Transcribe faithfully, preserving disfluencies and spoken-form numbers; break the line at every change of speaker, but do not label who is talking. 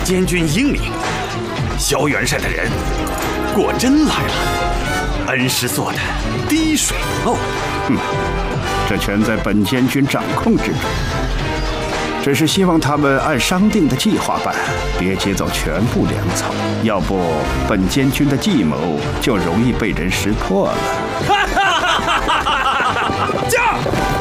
监军英明，萧元帅的人果真来了，恩师做的滴水不漏。
嗯，这全在本监军掌控之中。只是希望他们按商定的计划办，别劫走全部粮草，要不本监军的计谋就容易被人识破了。
驾！